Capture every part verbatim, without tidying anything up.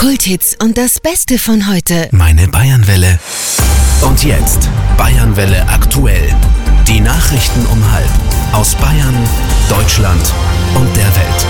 Kulthits und das Beste von heute. Meine Bayernwelle. Und jetzt Bayernwelle aktuell. Die Nachrichten um halb. Aus Bayern, Deutschland und der Welt.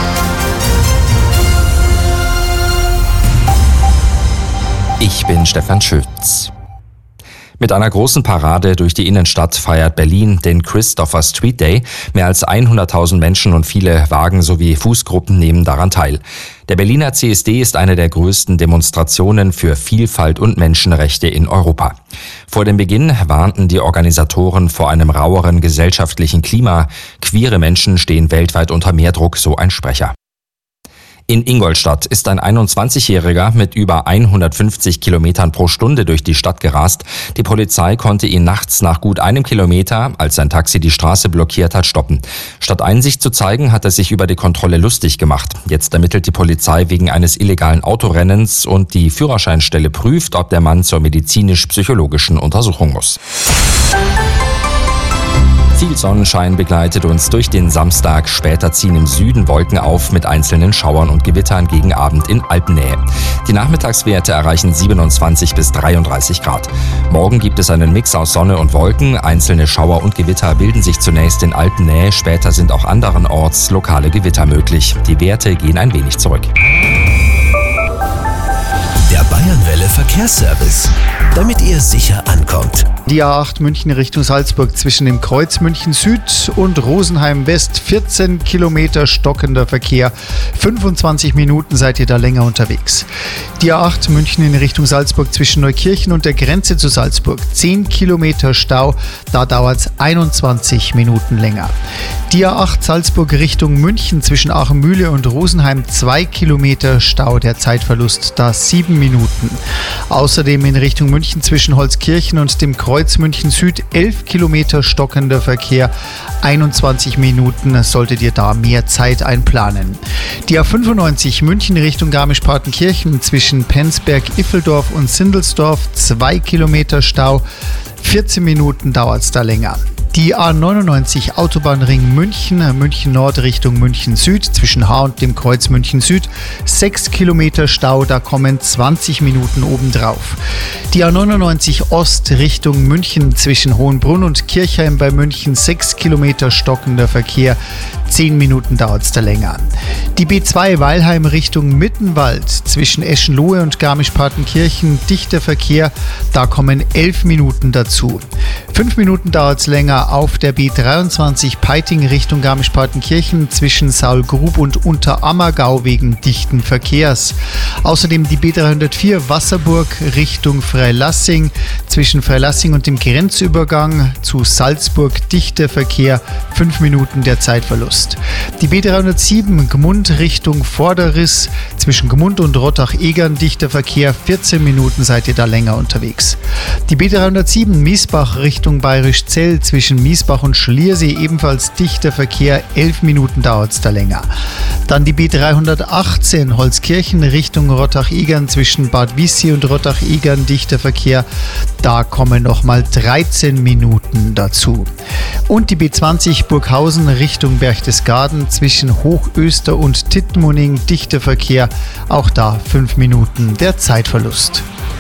Ich bin Stefan Schütz. Mit einer großen Parade durch die Innenstadt feiert Berlin den Christopher Street Day. Mehr als hunderttausend Menschen und viele Wagen sowie Fußgruppen nehmen daran teil. Der Berliner C S D ist eine der größten Demonstrationen für Vielfalt und Menschenrechte in Europa. Vor dem Beginn warnten die Organisatoren vor einem raueren gesellschaftlichen Klima. Queere Menschen stehen weltweit unter mehr Druck, so ein Sprecher. In Ingolstadt ist ein einundzwanzigjähriger mit über hundertfünfzig Kilometern pro Stunde durch die Stadt gerast. Die Polizei konnte ihn nachts nach gut einem Kilometer, als sein Taxi die Straße blockiert hat, stoppen. Statt Einsicht zu zeigen, hat er sich über die Kontrolle lustig gemacht. Jetzt ermittelt die Polizei wegen eines illegalen Autorennens und die Führerscheinstelle prüft, ob der Mann zur medizinisch-psychologischen Untersuchung muss. Viel Sonnenschein begleitet uns durch den Samstag. Später ziehen im Süden Wolken auf mit einzelnen Schauern und Gewittern gegen Abend in Alpennähe. Die Nachmittagswerte erreichen siebenundzwanzig bis dreiunddreißig Grad. Morgen gibt es einen Mix aus Sonne und Wolken. Einzelne Schauer und Gewitter bilden sich zunächst in Alpennähe. Später sind auch anderenorts lokale Gewitter möglich. Die Werte gehen ein wenig zurück. Der Bayernwelle Verkehrsservice, damit ihr sicher ankommt. Die A acht München Richtung Salzburg zwischen dem Kreuz München Süd und Rosenheim West, vierzehn Kilometer stockender Verkehr. fünfundzwanzig Minuten seid ihr da länger unterwegs. Die A acht München in Richtung Salzburg zwischen Neukirchen und der Grenze zu Salzburg, zehn Kilometer Stau, da dauert es einundzwanzig Minuten länger. Die A acht Salzburg Richtung München zwischen Aachenmühle und Rosenheim, zwei Kilometer Stau, der Zeitverlust da sieben Minuten. Außerdem in Richtung München zwischen Holzkirchen und dem Kreuz München Süd, elf Kilometer stockender Verkehr, einundzwanzig Minuten solltet ihr da mehr Zeit einplanen. Die A fünfundneunzig München Richtung Garmisch-Partenkirchen zwischen Penzberg, Iffeldorf und Sindelsdorf, zwei Kilometer Stau, vierzehn Minuten dauert es da länger. Die A neunundneunzig Autobahnring München, München Nord Richtung München Süd, zwischen Haar und dem Kreuz München Süd, sechs Kilometer Stau, da kommen zwanzig Minuten obendrauf. Die A neunundneunzig Ost Richtung München, zwischen Hohenbrunn und Kirchheim bei München, sechs Kilometer stockender Verkehr, zehn Minuten dauert es da länger. Die B zwei Weilheim Richtung Mittenwald, zwischen Eschenlohe und Garmisch-Partenkirchen, dichter Verkehr, da kommen elf Minuten dazu. fünf Minuten dauert es länger auf der B dreiundzwanzig Peiting Richtung Garmisch-Partenkirchen zwischen Saulgrub und Unterammergau wegen dichten Verkehrs. Außerdem die B dreihundertvier Wasserburg Richtung Freilassing zwischen Freilassing und dem Grenzübergang zu Salzburg, dichter Verkehr, fünf Minuten der Zeitverlust. Die B dreihundertsieben Gmund Richtung Vorderriss zwischen Gmund und Rottach-Egern, dichter Verkehr, vierzehn Minuten seid ihr da länger unterwegs. Die B dreihundertsieben Miesbach Richtung Bayerischzell zwischen Miesbach und Schliersee, ebenfalls dichter Verkehr, elf Minuten dauert es da länger. Dann die B dreihundertachtzehn Holzkirchen Richtung Rottach-Egern zwischen Bad Wiessee und Rottach-Egern, dichter Verkehr, da kommen nochmal dreizehn Minuten dazu. Und die B zwanzig Burghausen Richtung Berchtesgaden zwischen Hochöster und Tittenmoning, dichter Verkehr, auch da fünf Minuten der Zeitverlust.